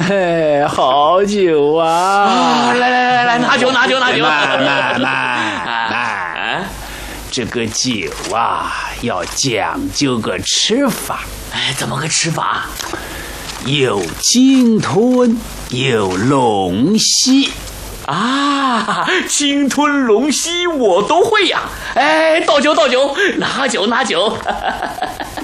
好酒啊！ 来，拿酒！慢， 这个酒啊，要讲究个吃法。 哎，怎么个吃法？ 有鲸吞，有龙吸。 啊，鲸吞龙吸我都会呀！哎，倒酒，拿酒！